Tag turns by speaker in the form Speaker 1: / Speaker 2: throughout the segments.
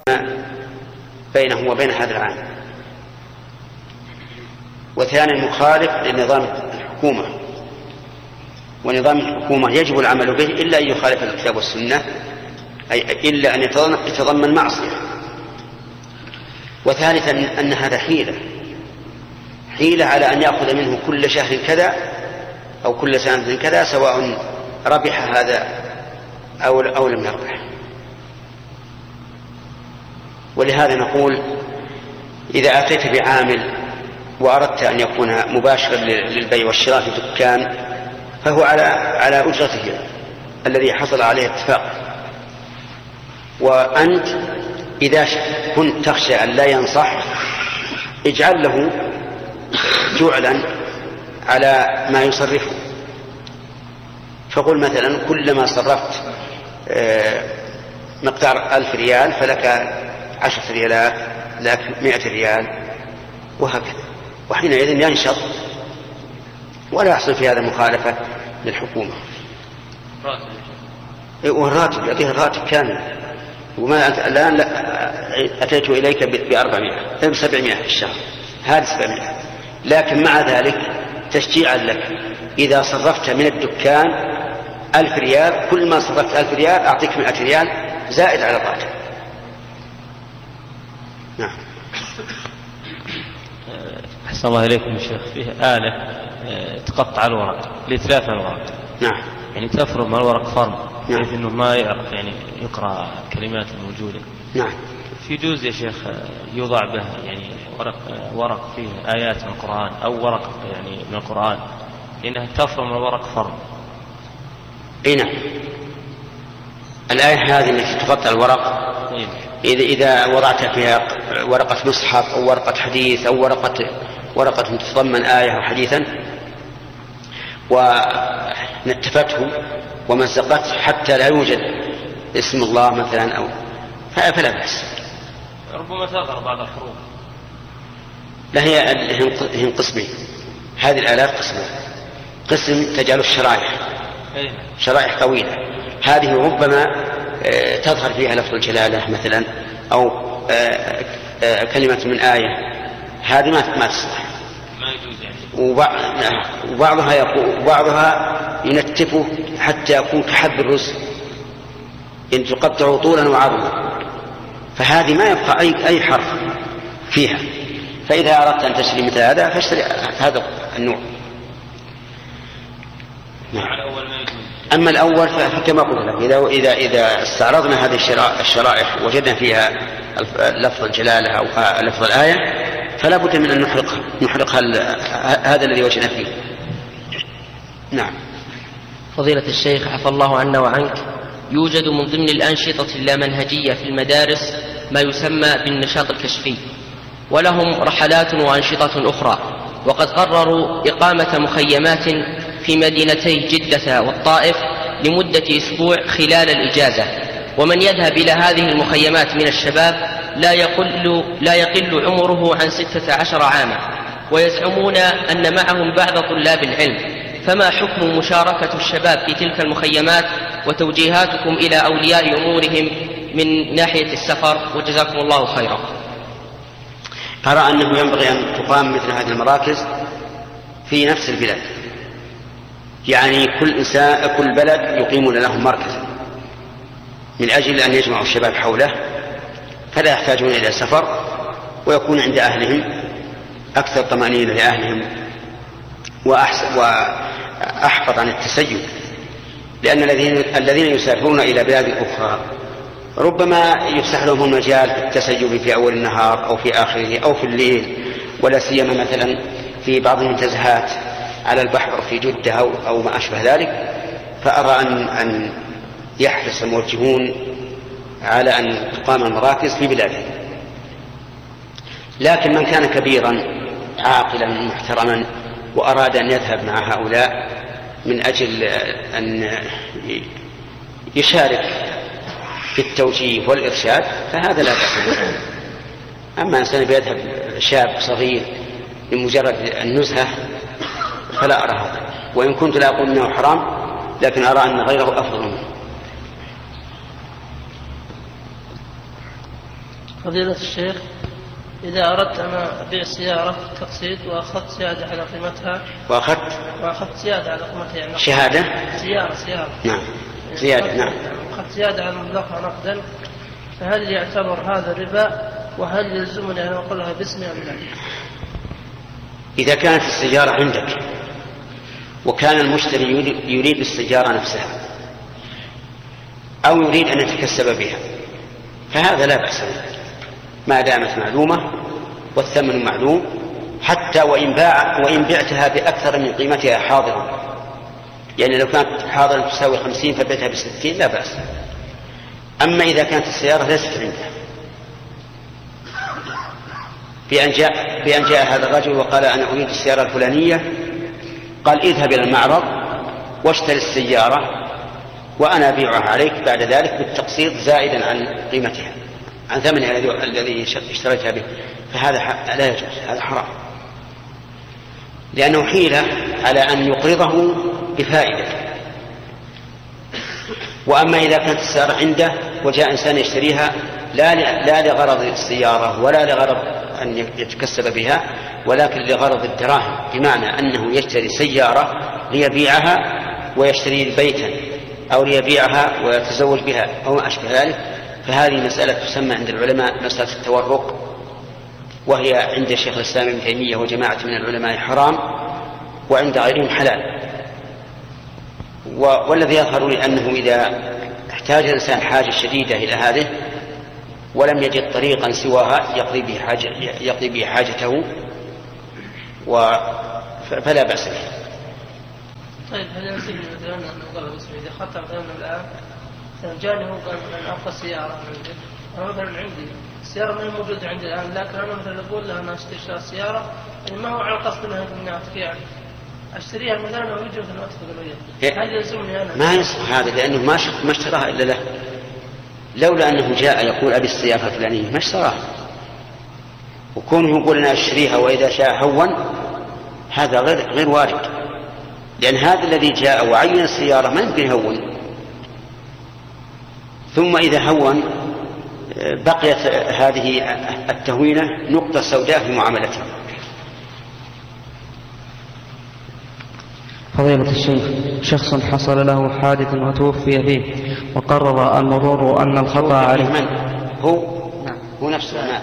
Speaker 1: بينه وبين هذا العام. وثانيا مخالف لنظام الحكومة، ونظام الحكومة يجب العمل به إلا أن يخالف الكتاب والسنة، أي إلا أن يتضمن معصية. وثالثا أن هذا حيلة على أن يأخذ منه كل شهر كذا أو كل سنة كذا، سواء ربح هذا أو لم يربح. ولهذا نقول إذا أتيت بعامل وأردت أن يكون مباشرا للبيع والشراء في دكان، فهو على أجرته الذي حصل عليه اتفاق. وأنت إذا كنت تخشى أن لا ينصح، اجعل له جعلا على ما يصرفه. فقل مثلا كلما صرفت مقدار 1000 ريال فلك 10 ريالات، لك 100 ريال، وهكذا. وحينئذ ينشط ولا يحصل في هذا مخالفة للحكومة. والراتب يعطيه الراتب كامل. وما أنت الآن أتيت إليك ب700 في الشهر، هذه 700. لكن مع ذلك تشجيعا لك، إذا صرفت من الدكان 1000 ريال، كل ما صرفت 1000 ريال أعطيك 100 ريال زائد على الراتب. نعم.
Speaker 2: أحسن الله إليكم يا شيخ. فيه آلة تقطع الورق لإتلاف الورق.
Speaker 1: نعم.
Speaker 2: يعني تفرم الورق فرم،
Speaker 1: نعم.
Speaker 2: بحيث إنه ما يعرف يعني يقرأ الكلمات الموجودة.
Speaker 1: نعم.
Speaker 2: في جزء يا شيخ يوضع به يعني ورق فيه آيات من القرآن أو ورق يعني من القرآن، لأنها تفرم الورق فرم.
Speaker 1: نعم. الآية هذه التي تقطع الورق، إذا وضعت فيها ورقة مصحف أو ورقة حديث أو ورقة تتضمن آية أو حديثا ونتفته ومزقته حتى لا يوجد اسم الله مثلا أو فلا بأس.
Speaker 2: ربما تغير بعض الحروف.
Speaker 1: لا، هي قسمين. هذه الآلات قسم تجعل شرائح طويلة، هذه ربما تظهر فيها لفظ الجلالة مثلا أو كلمة من آية، هذه ما تصلح،
Speaker 2: ما يجوز يعني.
Speaker 1: وبعضها ينتفه حتى يكون كحب الرز، إن تقطع طولا وعرضا، فهذه ما يبقى أي حرف فيها. فإذا أردت أن تشتري مثل هذا فاشتري هذا النوع. أما الأول فكما قلت لك، إذا استعرضنا هذه الشرائح وجدنا فيها لفظ الجلالة أو لفظ الآية فلا بد من أن نحرق هذا الذي وجدنا فيه. نعم.
Speaker 3: فضيلة الشيخ عفى الله عنا وعنك، يوجد من ضمن الأنشطة اللامنهجية في المدارس ما يسمى بالنشاط الكشفي، ولهم رحلات وأنشطة أخرى، وقد قرروا إقامة مخيمات في مدينتي جدة والطائف لمدة أسبوع خلال الإجازة. ومن يذهب إلى هذه المخيمات من الشباب لا يقل عمره عن 16 عاما، ويزعمون أن معهم بعض طلاب العلم. فما حكم مشاركة الشباب في تلك المخيمات، وتوجيهاتكم إلى أولياء أمورهم من ناحية السفر؟ وجزاكم الله خيرا.
Speaker 1: أرى أنه ينبغي أن تقام مثل هذه المراكز في نفس البلاد، يعني كل بلد يقيمون له مركزا من أجل أن يجمعوا الشباب حوله، فلا يحتاجون إلى سفر، ويكون عند أهلهم أكثر طمأنينة لأهلهم وأحفظ عن التسيب. لأن الذين يسافرون إلى بلاد أخرى ربما يفسح لهم المجال في التسيب في أول النهار أو في آخره أو في الليل، ولا سيما مثلا في بعض المنتزهات على البحر في جدة أو ما أشبه ذلك. فأرى أن يحرص الموجهون على أن تقام المراكز في بلاده. لكن من كان كبيرا عاقلا محترما وأراد أن يذهب مع هؤلاء من أجل أن يشارك في التوجيه والإرشاد فهذا لا بأس به. أما إنسان يذهب شاب صغير لمجرد النزهة فلا أرى هذا، وإن كنت لا أقول أنه حرام لكن أرى أن غيره أفضل منه.
Speaker 4: فضيلة الشيخ، إذا أردت أن أبيع سيارة تقسيط وأخذت زيادة على قيمتها وأخذت زيادة على قيمتها يعني
Speaker 1: شهادة
Speaker 4: سيارة
Speaker 1: نعم زيادة نعم
Speaker 4: أخذت زيادة على مبلغها نقدا، فهل يعتبر هذا ربا؟ وهل يلزمني أن أقولها باسمي أم لا؟
Speaker 1: إذا كانت السيارة عندك وكان المشتري يريد السيارة نفسها أو يريد أن يتكسب بها فهذا لا بأس به ما دامت معلومة والثمن معلوم، حتى وإن بعتها بأكثر من قيمتها حاضرا، يعني لو كانت حاضرا تساوي 50 فبعتها ب60 لا بأس. أما إذا كانت السيارة ليست عنده بأن جاء هذا الرجل وقال أنا أريد السيارة الفلانية، قال اذهب إلى المعرض واشتري السيارة وأنا أبيعها عليك بعد ذلك بالتقسيط زائدا عن قيمتها عن ثمنها الذي اشتريتها به، فهذا لا يجوز، هذا حرام، لأنه حيلة على أن يقرضه بفائدة. وأما إذا كانت السيارة عنده وجاء إنسان يشتريها لا لغرض السيارة ولا لغرض أن يتكسب بها، ولكن لغرض الدراهم، بمعنى أنه يشتري سيارة ليبيعها ويشتري بيتا أو ليبيعها ويتزوج بها أو ما أشبه ذلك، فهذه مسألة تسمى عند العلماء مسألة التورق، وهي عند شيخ الإسلام ابن تيمية وجماعة من العلماء حرام، وعند غيرهم حلال. والذي يظهر لي أنه إذا احتاج الإنسان حاجة شديدة إلى هذه ولم يجد طريقا سواها يقضي به حاجته فلا بأس به.
Speaker 4: طيب هل يصير مثلا أن أقول باسمي إذا خطأ مثلا الآن جاني هو قال مثلا أبغى سيارة عندي، أنا مثلا عندي السيارة ما هي موجودة عندي الآن، لكن أنا مثلا أقول له أنا أشتري سيارة يعني ما هو على قصد أنها يعني أشتريها مثلا ويجي مثلا أدخل هل يلزمني أنا؟
Speaker 1: ما يصح هذا، لأنه ما اشتراها إلا له. لولا أنه جاء يقول أبي السيارة الفلانية ما اشتراها، وكونه يقول أنا أشتريها وإذا شاء هون، هذا غير وارد، لأن هذا الذي جاء وعين السيارة ما يمكن يهون. ثم إذا هون بقيت هذه التهوينة نقطة سوداء في معاملته.
Speaker 5: فضيلة الشيخ، شخص حصل له حادث وتوفي فيه وقرر المرور أن الخطأ عليه
Speaker 1: هو نفسه مات،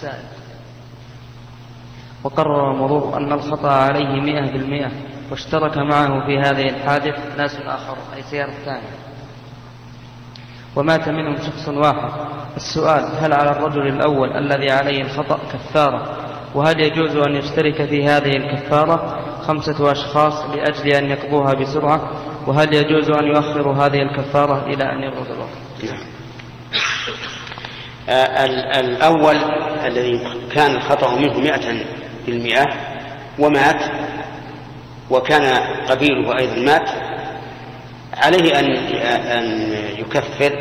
Speaker 5: وقرر المرور أن الخطأ عليه 100%، واشترك معه في هذه الحادث ناس آخر أي سيارة ثانية، ومات منهم شخص واحد. السؤال: هل على الرجل الأول الذي عليه الخطأ كفارة؟ وهل يجوز أن يشترك في هذه الكفارة 5 أشخاص لأجل أن يقضوها بسرعة؟ وهل يجوز أن يؤخر هذه الكفارة إلى أن يبلغ الوقت؟
Speaker 1: الأول الذي كان الخطأ منه 100% ومات، وكان قبيله أيضا مات، عليه أن يكفر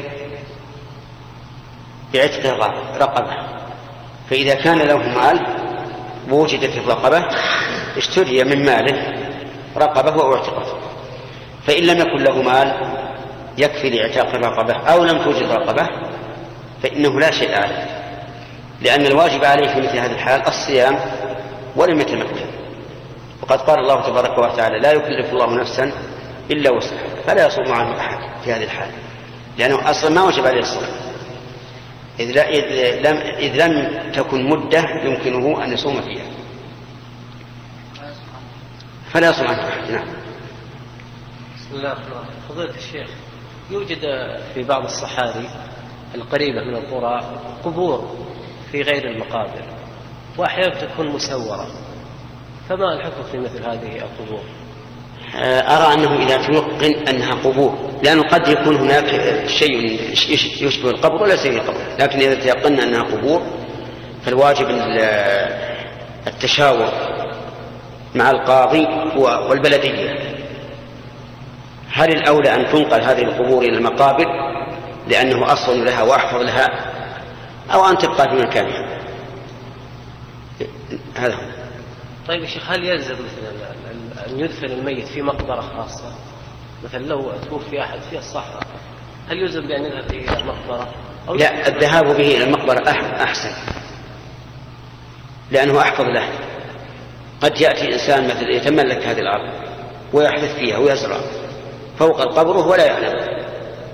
Speaker 1: بعتق رقبة. فإذا كان له مال ووجدت الرقبة اشتري من ماله رقبة واعتقت. فإن لم يكن له مال يكفي لاعتاق الرقبة أو لم توجد رقبة فإنه لا شيء عليه، لأن الواجب عليه في مثل هذه الحال الصيام ولم يتمكن. وقد قال الله تبارك وتعالى: لا يكلف الله نفسا إلا وسعها، فلا يصوم عنه أحد في هذه الحال، لأنه أصلا ما وجب عليه الصوم، إذ لم تكن مدة يمكنه أن يصوم فيها، فلا يصوم عنه أحد. نعم.
Speaker 6: بسم الله الرحمن الرحيم. فضيلة الشيخ، يوجد في بعض الصحاري القريبة من القرى قبور في غير المقابر، وأحيانا تكون مسورة، فما الحكم في مثل هذه القبور؟
Speaker 1: أرى أنه إذا تيقن أنها قبور، لأنه قد يكون هناك شيء يشبه القبر ولا شيء القبر، لكن إذا تيقن أنها قبور فالواجب التشاور مع القاضي والبلدية. هل الأولى أن تنقل هذه القبور إلى المقابر لأنه أصل لها وأحفظ لها، أو أن تبقى في مكانها؟ هذا هو.
Speaker 6: طيب يا شيخ، هل يلزم مثلا أن يدفن الميت في مقبرة خاصة؟ مثلا لو توفي أحد في الصحراء، هل يلزم بأن يذهب إلى المقبرة
Speaker 1: لا، الذهاب به إلى المقبرة أحسن، لأنه أحفظ له. قد يأتي إنسان مثل يتملك هذه الأرض ويحدث فيها ويزرع فوق القبر ولا يعلم،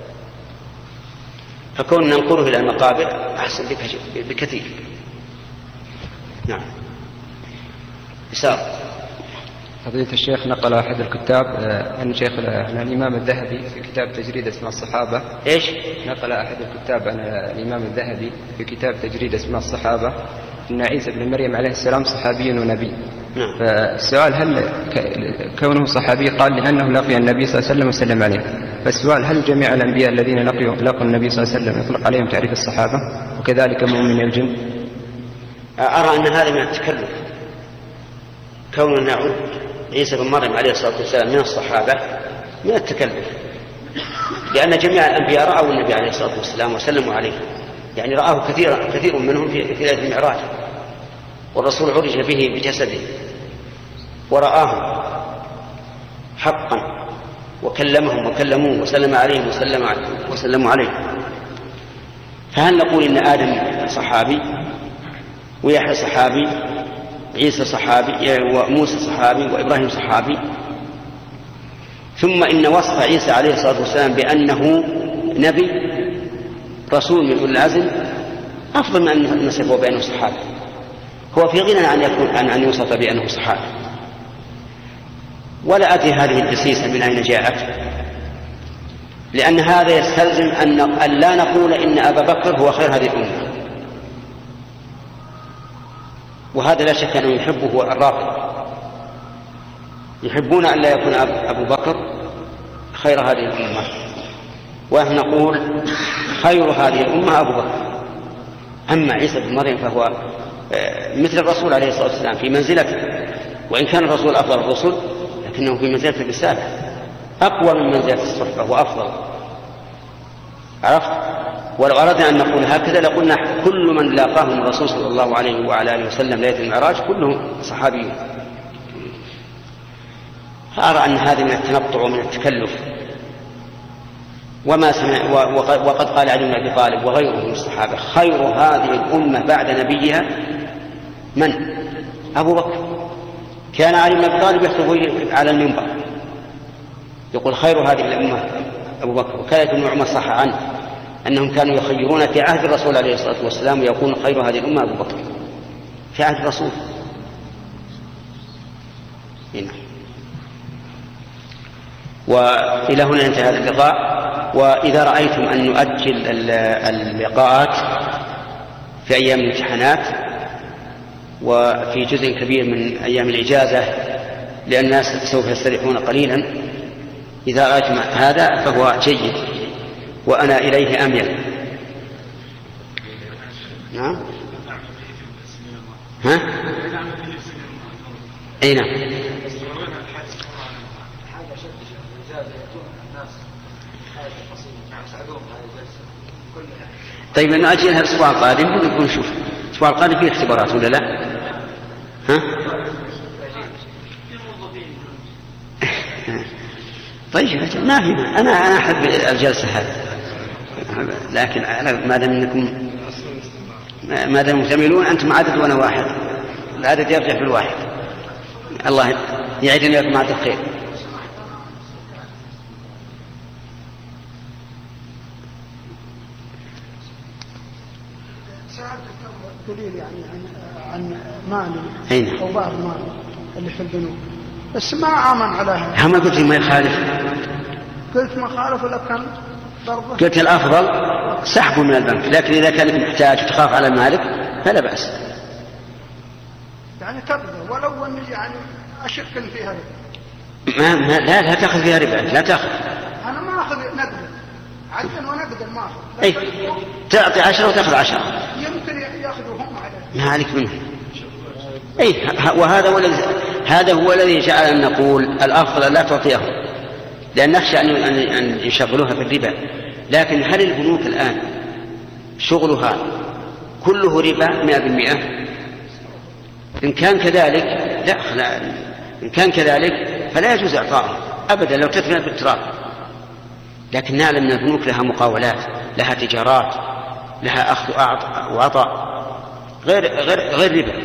Speaker 1: فكون ننقله إلى المقابر أحسن بكثير. نعم. إسار.
Speaker 7: فضيلة الشيخ، نقل أحد الكتاب عن شيخ الإمام الذهبي في كتاب تجريد أسماء الصحابة.
Speaker 1: إيش؟
Speaker 7: نقل أحد الكتاب عن الإمام الذهبي في كتاب تجريد أسماء الصحابة أن عيسى بن مريم عليه السلام صحابي ونبي.
Speaker 1: نعم.
Speaker 7: فالسؤال هل كونه صحابي قال لأنه لقي النبي صلى الله عليه وسلم وسلم عليه، فالسؤال هل جميع الأنبياء الذين لقوا النبي صلى الله عليه وسلم يطلق عليهم تعريف الصحابة وكذلك مؤمن الجن؟
Speaker 1: أرى أن هذا من التكلف، كون نعود عيسى بن مريم عليه الصلاة والسلام من الصحابة من التكلف، لأن جميع الأنبياء رأوا النبي عليه الصلاة والسلام وسلموا عليه، يعني رآه كثير منهم في ليلة المعراج، والرسول عرج به بجسده ورآهم حقا وكلمهم وكلموه وسلم عليهم وسلموا عليه. فهل نقول إن آدم صحابي ويحيى صحابي، عيسى صحابي، وموسى صحابي، وإبراهيم صحابي؟ ثم إن وصف عيسى عليه الصلاة والسلام بأنه نبي رسول من أولي العزم أفضل من أن نصفه بأنه صحابي. هو في غنى عن أن يوصف بأنه صحابي. ولا أدري هذه الدسيسة من أين جاءت، لأن هذا يستلزم أن لا نقول إن أبا بكر هو خير هذه الأمة، وهذا لا شك أنه يحبه الرافضة، يحبون أن لا يكون أبو بكر خير هذه الأمة، ونحن نقول خير هذه الأمة أبو بكر. أما عيسى بن مريم فهو مثل الرسول عليه الصلاة والسلام في منزلته، وإن كان الرسول أفضل الرسل لكنه في منزلة الرسالة أقوى من منزلة الصحبة وأفضل. عرفت؟ ولو أردنا أن نقول هكذا لقلنا كل من لاقاهم الرسول صلى الله عليه وعلى آله وسلم ليلة المعراج كلهم صحابيون. فأرى أن هذا من التنطع ومن التكلف. وقد قال علي بن أبي طالب وغيره من الصحابة خير هذه الأمة بعد نبيها من؟ أبو بكر. كان علي بن أبي طالب يخطب على المنبر يقول خير هذه الأمة أبو بكر. وكان ابن عمر صح عنه أنهم كانوا يخيرون في عهد الرسول عليه الصلاة والسلام ويكون خير هذه الأمة أبو بكر في عهد الرسول. هنا. وإلى هنا انتهى اللقاء. وإذا رأيتم أن نؤجل اللقاءات في أيام الامتحانات وفي جزء كبير من أيام الإجازة لأن الناس سوف يستريحون قليلا، إذا رأيتم هذا فهو جيد وأنا إليه أميل. نعم. ها؟ أي نعم. طيب نأجلها الأسبوع القادم ونكون نشوف الأسبوع القادم فيه اختبارات ولا لا؟ ها؟ طيب ما في أنا أحب الجلسة هذه، لكن ما دام مكتملون أنتم عدد وأنا واحد، العدد يرجع في الواحد. الله يعيدنا لكم عدد الخير.
Speaker 8: دليل يعني عن مالي أو بعض مالي اللي في البنوك، بس ما آمن على هذا.
Speaker 1: ما قلت ما يخالف؟
Speaker 8: قلت ما خالف ولا كان ضربه.
Speaker 1: قلت الأفضل سحبه من البنك، لكن إذا كانت محتاج وتخاف على مالك فلا بأس.
Speaker 8: يعني تقدر ولو أن يعني أشك فيها
Speaker 1: ربا. لا تأخذ فيها ربا، لا تأخذ.
Speaker 8: أنا ما أخذ نقدا، عدل ونقدا ما أخذ.
Speaker 1: أي تعطي 10 وتأخذ 10.
Speaker 8: يمكن يأخذوا هم على.
Speaker 1: ما عليك منه. أي هذا هو الذي جعل أن نقول الأفضل لا تعطيهم، لأن نخشى أن يشغلوها في الربا. لكن هل البنوك الآن شغلها كله ربا 100%؟ إن كان كذلك لا، إن كان كذلك فلا يجوز إعطائهم أبدا لو تدفن في التراب. لكن نعلم أن البنوك لها مقاولات، لها تجارات، لها أخذ وعطاء غير ربا.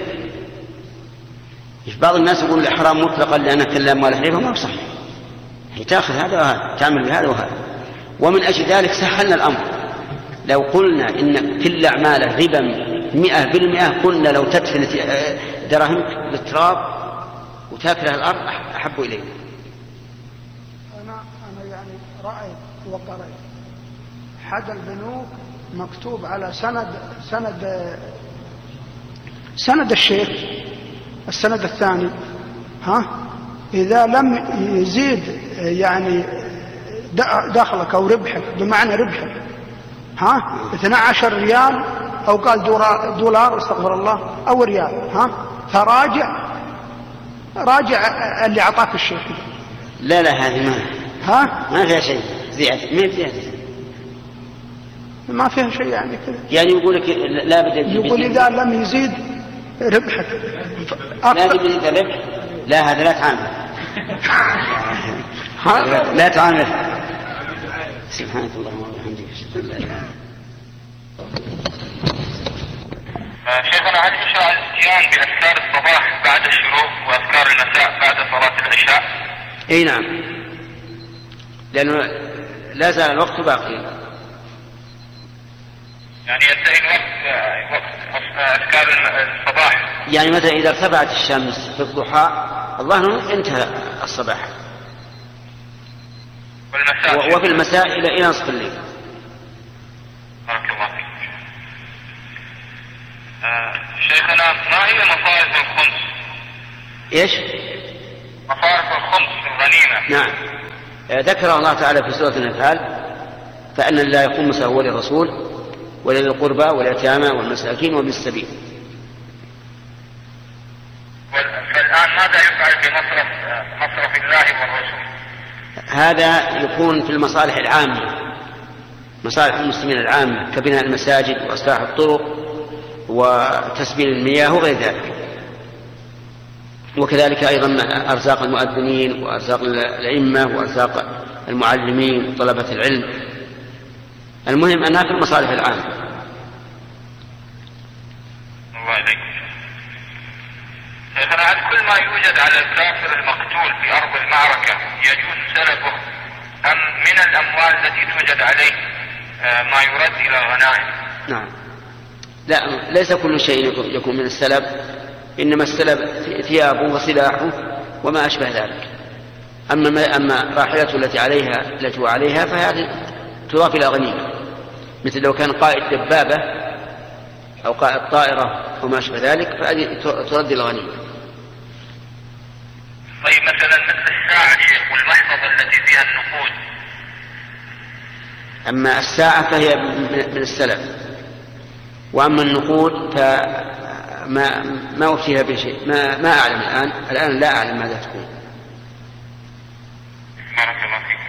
Speaker 1: بعض الناس يقول الحرام مطلقا لأن كل أموال الربا، ما هو صحيح. هي تأخذ هذا وهذا، تعمل بهذا وهذا. ومن أجل ذلك سهلنا الأمر. لو قلنا إن كل أعمال الربا 100%، قلنا لو تدفن دراهمك بالتراب وتاكلها الأرض أحب إلينا.
Speaker 8: أنا يعني رأيت وقرأت حد البنوك مكتوب على سند الشيخ، السند الثاني، إذا لم يزيد يعني دخلك أو ربحك، بمعنى ربحك 12 ريال أو قال دولار استغفر الله أو ريال، فراجع اللي أعطاك الشيخ.
Speaker 1: لا هذه ما فيها شيء زيادة،
Speaker 8: ما فيها شيء يعني كذا.
Speaker 1: يعني يقول لك لا بد
Speaker 8: يقول إذا لم يزيد ربحك
Speaker 1: لا بد يزيد الربح. لا هذا لا تعامل لا تعامل. سبحانك اللهم وبحمدك اشهد ان لا اله الا انت.
Speaker 9: شيخنا، هل يشرع الاتيان باذكار الصباح بعد الشروق واذكار المساء بعد صلاه العشاء؟
Speaker 1: اي نعم، لانه لا زال الوقت باقي.
Speaker 9: يعني ينتهي وقت اذكار الصباح،
Speaker 1: يعني مثلا اذا ارتفعت الشمس في الضحى الظهر انتهى الصباح، وفي المساء الى نصف الليل.
Speaker 9: بارك الله فيك. شيخنا، ما هي مصارف الخمس؟
Speaker 1: ايش؟
Speaker 9: مصارف الخمس في الغنيمة.
Speaker 1: نعم، ذكر الله تعالى في سورة الأنفال: فأن لا يقوم هو للرسول ولذي القربى واليتامى والمساكين وابن السبيل.
Speaker 9: فالآن ماذا يفعل بمصرف الله والرسول؟
Speaker 1: هذا يكون في المصالح العامة، مصالح المسلمين العامة، كبناء المساجد وإصلاح الطرق وتسبيل المياه وغير ذلك، وكذلك أيضا أرزاق المؤذنين وأرزاق الأئمة وأرزاق المعلمين وطلبة العلم. المهم أنها في المصالح العامة.
Speaker 9: الله عليك. شيخنا، هل كل ما يوجد على الكافر المقتول في أرض المعركة يجوز سلبه، أم من الأموال التي توجد عليه ما يرد إلى الغنائم؟
Speaker 1: نعم، لا، ليس كل شيء يكون من السلب، إنما السلب ثيابه وسلاحه وما أشبه ذلك. أما راحلته التي هو عليها فهذه تضاف إلى غنيمة، مثل لو كان قائد دبابة أو قائد طائرة وما أشبه ذلك فهذه ترد إلى غنيمة.
Speaker 9: طيب، مثلا مثل الساعة شيخ والمحفظة التي فيها النقود.
Speaker 1: أما الساعة فهي من السلف، وأما النقود فما أفتيها بشيء، ما أعلم الآن لا أعلم ماذا تكون.
Speaker 9: بارك الله فيكم.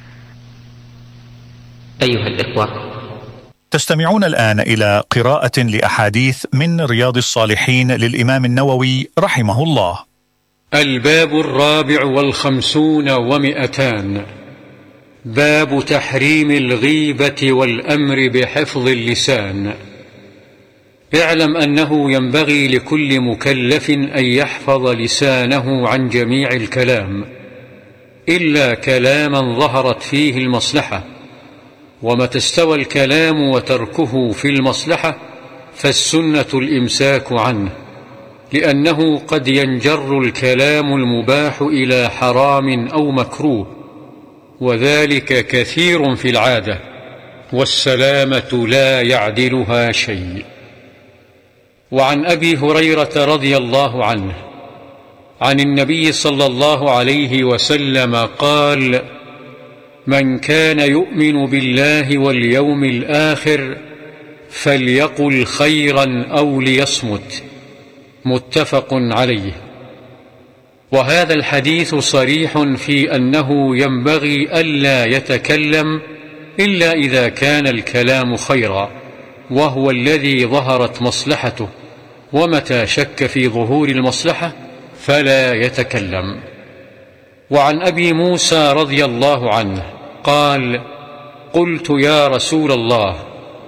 Speaker 3: أيها الإخوة،
Speaker 10: تستمعون الآن إلى قراءة لأحاديث من رياض الصالحين للإمام النووي رحمه الله.
Speaker 11: الباب 54 و200. باب تحريم الغيبة والأمر بحفظ اللسان. اعلم أنه ينبغي لكل مكلف أن يحفظ لسانه عن جميع الكلام إلا كلاما ظهرت فيه المصلحة، ومتى استوى الكلام وتركه في المصلحة فالسنة الإمساك عنه، لأنه قد ينجر الكلام المباح إلى حرام أو مكروه، وذلك كثير في العادة، والسلامة لا يعدلها شيء. وعن أبي هريرة رضي الله عنه عن النبي صلى الله عليه وسلم قال: من كان يؤمن بالله واليوم الآخر فليقل خيرا أو ليصمت. متفق عليه. وهذا الحديث صريح في أنه ينبغي ألا يتكلم إلا إذا كان الكلام خيرا، وهو الذي ظهرت مصلحته، ومتى شك في ظهور المصلحة فلا يتكلم. وعن أبي موسى رضي الله عنه قال: قلت يا رسول الله،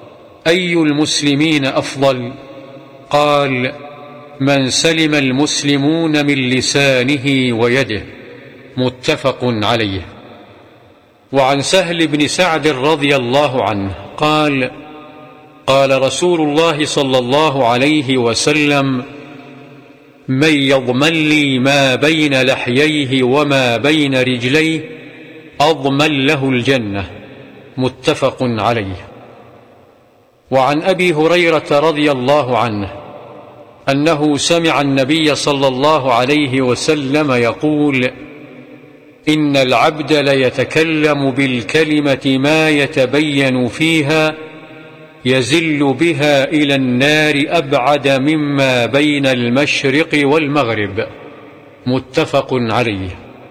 Speaker 11: أي المسلمين أفضل؟ قال: من سلم المسلمون من لسانه ويده. متفق عليه. وعن سهل بن سعد رضي الله عنه قال: قال رسول الله صلى الله عليه وسلم: من يضمن لي ما بين لحييه وما بين رجليه أضمن له الجنة. متفق عليه. وعن أبي هريرة رضي الله عنه أنه سمع النبي صلى الله عليه وسلم يقول: إن العبد ليتكلم بالكلمة ما يتبين فيها يزل بها إلى النار أبعد مما بين المشرق والمغرب. متفق عليه.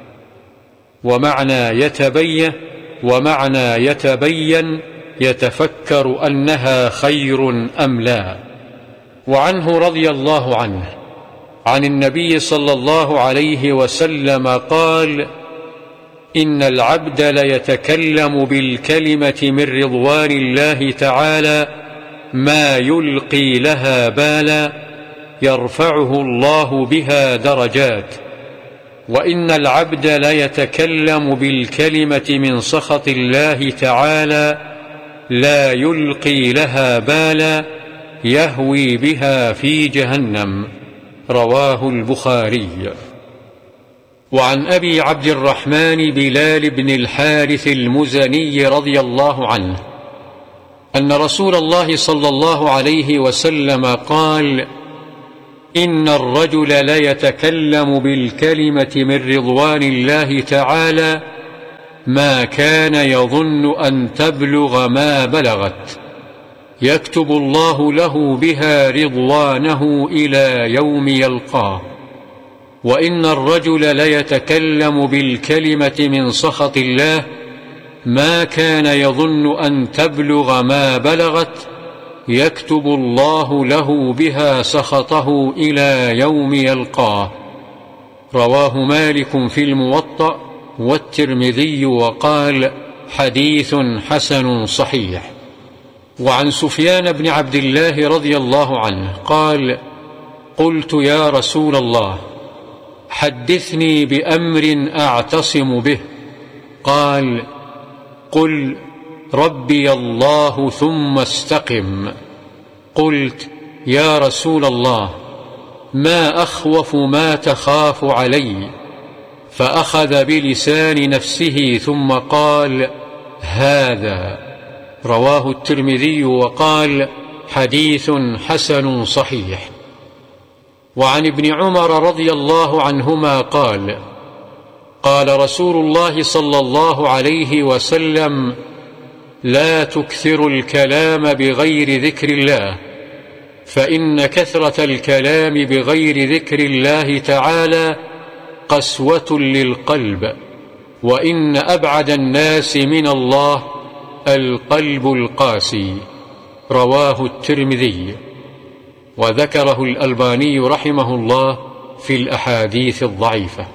Speaker 11: ومعنى يتبين يتفكر أنها خير أم لا. وعنه رضي الله عنه عن النبي صلى الله عليه وسلم قال: إن العبد ليتكلم بالكلمة من رضوان الله تعالى ما يلقي لها بالا يرفعه الله بها درجات، وإن العبد ليتكلم بالكلمة من سخط الله تعالى لا يلقي لها بالا يهوي بها في جهنم. رواه البخاري. وعن أبي عبد الرحمن بلال بن الحارث المزني رضي الله عنه أن رسول الله صلى الله عليه وسلم قال: إن الرجل ليتكلم بالكلمة من رضوان الله تعالى ما كان يظن أن تبلغ ما بلغت، يكتب الله له بها رضوانه إلى يوم يلقاه. وإن الرجل ليتكلم بالكلمة من سخط الله ما كان يظن أن تبلغ ما بلغت، يكتب الله له بها سخطه إلى يوم يلقاه. رواه مالك في الموطأ والترمذي وقال: حديث حسن صحيح. وعن سفيان بن عبد الله رضي الله عنه قال: قلت يا رسول الله حدثني بأمر أعتصم به. قال: قل ربي الله ثم استقم. قلت: يا رسول الله ما أخوف ما تخاف علي؟ فأخذ بلسان نفسه ثم قال: هذا. رواه الترمذي وقال: حديث حسن صحيح. وعن ابن عمر رضي الله عنهما قال: قال رسول الله صلى الله عليه وسلم: لا تكثروا الكلام بغير ذكر الله، فإن كثرة الكلام بغير ذكر الله تعالى قسوة للقلب، وإن أبعد الناس من الله القلب القاسي. رواه الترمذي. وذكره الألباني رحمه الله في الأحاديث الضعيفة.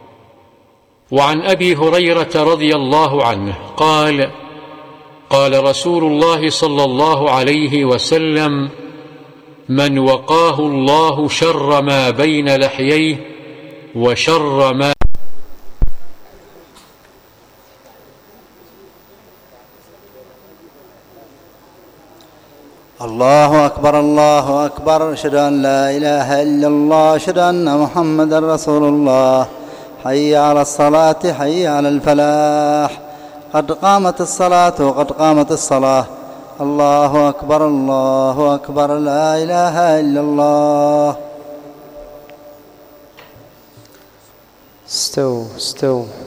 Speaker 11: وعن أبي هريرة رضي الله عنه قال: قال رسول الله صلى الله عليه وسلم: من وقاه الله شر ما بين لحييه وشر ما
Speaker 12: الله أكبر الله أكبر، أشهد أن لا إله إلا الله، أشهد أن محمدا رسول الله. حي على الصلاة حي على الفلاح، قد قامت الصلاة وقد قامت الصلاة. الله أكبر الله أكبر، لا إله إلا الله. استووا استووا.